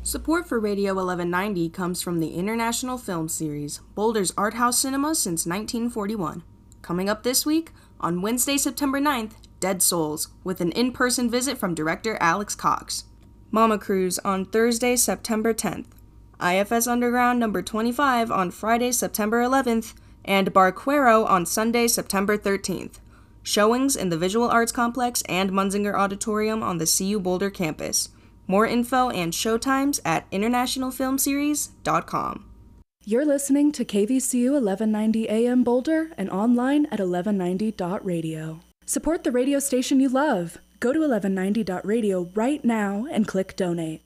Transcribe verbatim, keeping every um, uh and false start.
Support for Radio eleven ninety comes from the International Film Series, Boulder's art house cinema since nineteen forty-one. Coming up this week, on Wednesday, September ninth, Dead Souls, with an in-person visit from director Alex Cox. Mama Cruise on Thursday, September tenth. I F S Underground number twenty-five on Friday, September eleventh, and Barquero on Sunday, September thirteenth. Showings in the Visual Arts Complex and Munzinger Auditorium on the C U Boulder campus. More info and showtimes at international film series dot com. You're listening to K V C U eleven ninety A M Boulder and online at eleven ninety dot radio. Support the radio station you love. Go to eleven ninety dot radio right now and click donate.